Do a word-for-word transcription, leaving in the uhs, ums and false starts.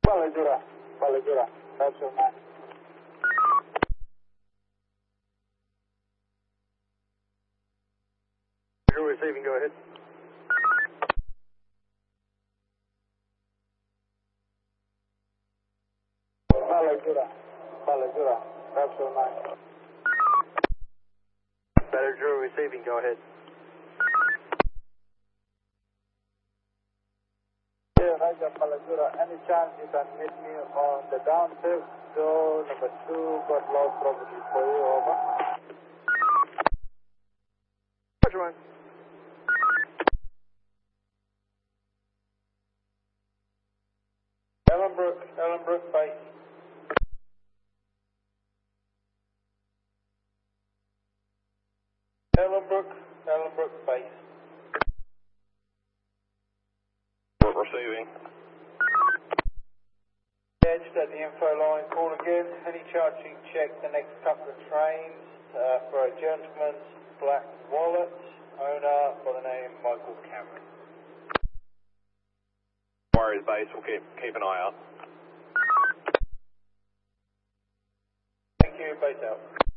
Valedura, Valedura, that's your man. You're receiving, go ahead. Valedura, Valedura, that's your man. Valedura receiving, go ahead. Yeah, Raja Valedura, any chance you can meet me on the down tip, door number two, got lost property for you, over. Roger, man. Ellenbrook, Ellenbrook base. Ellenbrook, Ellenbrook base. Receiving. Edged at the info line, call again. Any chance you can check the next couple of trains uh, for a gentleman's black wallet, owner by the name Michael Cameron. Warriors base, we'll keep, keep an eye out. Thank you, base out.